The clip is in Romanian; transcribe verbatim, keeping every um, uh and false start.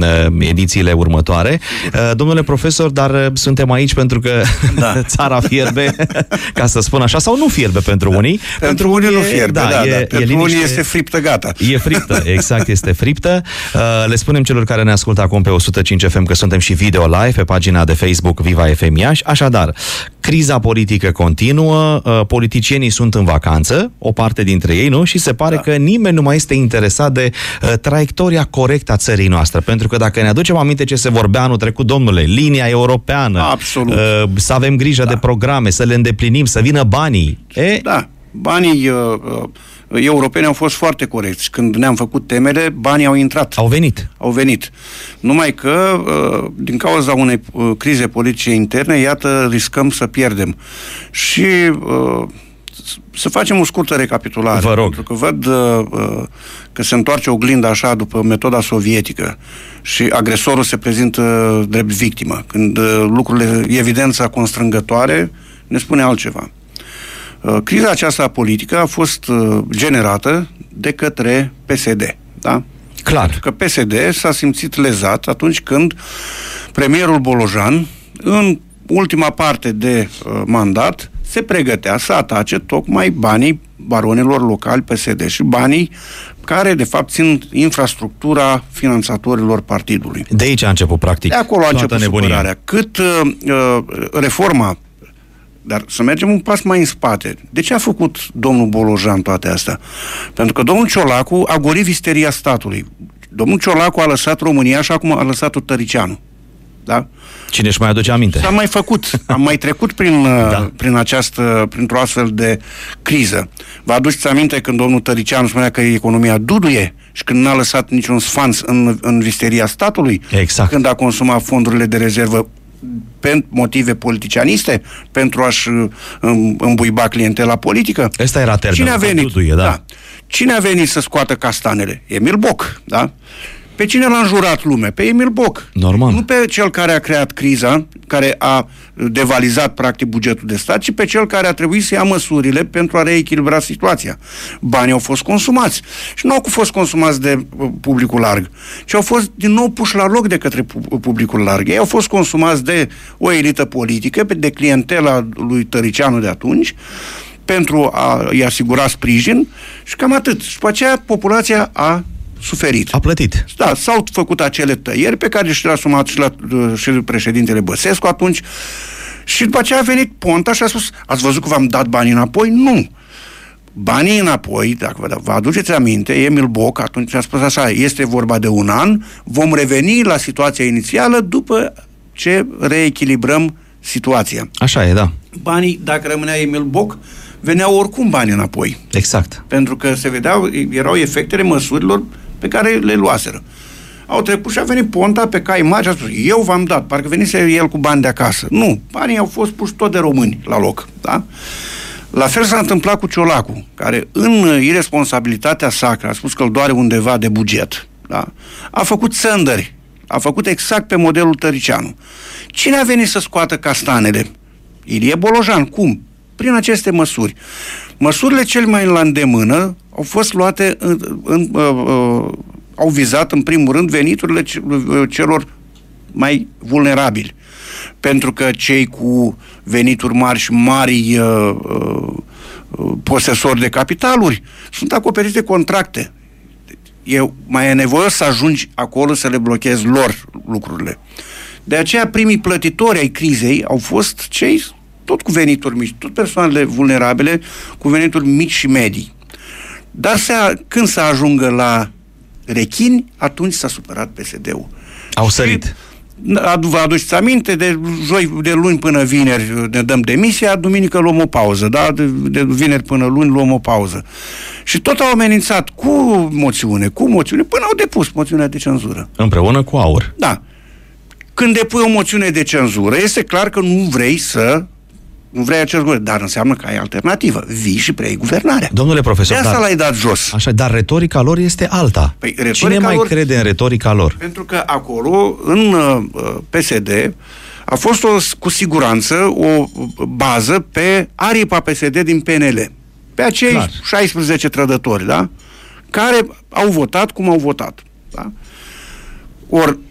edițiile următoare. Domnule profesor, dar suntem aici pentru că da. țara fierbe, ca să spun așa, sau nu fierbe pentru da. unii. Pentru, pentru unii nu fierbe, da, da, e, da. Pentru e liniște, unii este friptă, gata. E friptă, exact, este friptă. Le spunem celor care ne ascultă acum pe o sută cinci F M că suntem și video live pe pagina de Facebook Viva F M Iași. Așadar, criza politică continuă, politicienii sunt în vacanță, o parte dintre ei, nu? Și se pare da. că nimeni nu mai este interesat de uh, traiectoria corectă a țării noastre. Pentru că dacă ne aducem aminte ce se vorbea anul trecut, domnule, linia europeană, absolut. Uh, să avem grijă da. de programe, să le îndeplinim, să vină banii. E? Da, banii uh, uh, europeni au fost foarte corecți. Când ne-am făcut temele, banii au intrat. Au venit. Au venit. Numai că, uh, din cauza unei uh, crize politice interne, iată, riscăm să pierdem. Și... Uh, să facem o scurtă recapitulare. Vă rog. Pentru că văd uh, că se întoarce oglinda așa după metoda sovietică și agresorul se prezintă drept victimă. Când uh, lucrurile, evidența constrângătoare, ne spune altceva. Uh, criza aceasta politică a fost uh, generată de către P S D. Da? Clar. Pentru că P S D s-a simțit lezat atunci când premierul Bolojan, în ultima parte de uh, mandat, se pregătea să atace tocmai banii baronilor locali P S D și banii care, de fapt, țin infrastructura finanțatorilor partidului. De aici a început, practic, de acolo a început supărarea. Cât uh, uh, reforma, dar să mergem un pas mai în spate. De ce a făcut domnul Bolojan toate astea? Pentru că domnul Ciolacu a golit visteria statului. Domnul Ciolacu a lăsat România și acum a lăsat-o Tăricianu. Da? Cine își mai aduce aminte? S-a mai făcut. Am mai trecut prin, da. prin această, printr-o astfel de criză. Vă aduceți aminte când domnul Tăricianu spunea că economia duduie și când n-a lăsat niciun sfanț în, în visteria statului? Exact. Când a consumat fondurile de rezervă pentru motive politicianiste, pentru a-și îmbuiba clientela politică? Ăsta era termenul. Cine a venit? Duduie, da. Da. Cine a venit să scoată castanele? Emil Boc, da? Pe cine l-a înjurat lumea? Pe Emil Boc. Normal. Nu pe cel care a creat criza, care a devalizat practic bugetul de stat, ci pe cel care a trebuit să ia măsurile pentru a reechilibra situația. Banii au fost consumați. Și nu au fost consumați de publicul larg, ci au fost din nou puși la loc de către publicul larg. Ei au fost consumați de o elită politică, de clientela lui Tăricianu de atunci, pentru a-i asigura sprijin și cam atât. Și după aceea populația a suferit. A plătit. Da, s-au făcut acele tăieri pe care și le-a asumat și, la, și președintele Băsescu atunci și după aceea a venit Ponta și a spus, ați văzut că v-am dat banii înapoi? Nu. Banii înapoi, dacă vă, vă aduceți aminte, Emil Boc atunci a spus așa, este vorba de un an, vom reveni la situația inițială după ce reechilibrăm situația. Așa e, da. Banii, dacă rămânea Emil Boc, veneau oricum banii înapoi. Exact. Pentru că se vedeau, erau efectele măsurilor pe care le luaseră. Au trecut și a venit Ponta pe cai mari și a spus, eu v-am dat, parcă venise el cu bani de acasă. Nu, banii au fost puși tot de români la loc, da? La fel s-a întâmplat cu Ciolacu, care în iresponsabilitatea sa, că a spus că îl doare undeva de buget, da? A făcut țândări, a făcut exact pe modelul Tăricianu. Cine a venit să scoată castanele? Ilie Bolojan. Cum? Prin aceste măsuri. Măsurile cel mai la îndemână au fost luate în, în, uh, uh, au vizat în primul rând veniturile celor mai vulnerabili. Pentru că cei cu venituri mari și mari uh, uh, posesori de capitaluri sunt acoperiți de contracte. E mai e nevoios să ajungi acolo să le blochezi lor lucrurile. De aceea primii plătitori ai crizei au fost cei tot cu venituri mici, tot persoanele vulnerabile cu venituri mici și medii. Dar se, când să ajungă la rechini, atunci s-a supărat P S D-ul. Au sărit. Vă aduceți aminte, de joi, de luni până vineri ne dăm demisia, duminică luăm o pauză, da? De, de vineri până luni luăm o pauză. Și tot au amenințat cu moțiune, cu moțiune, până au depus moțiunea de cenzură. Împreună cu AUR. Da. Când depui o moțiune de cenzură, este clar că nu vrei să nu vrei acest guvern, dar înseamnă că ai alternativă. Vii și preiei guvernarea. Domnule profesor, de asta dar, l-ai dat jos. Așa, dar retorica lor este alta. Păi, Cine mai lor, crede în retorica lor? Pentru că acolo, în uh, P S D, a fost o, cu siguranță o bază pe aripa P S D din P N L. Pe acei Clar. șaisprezece trădători, da? Care au votat cum au votat. Da? Ori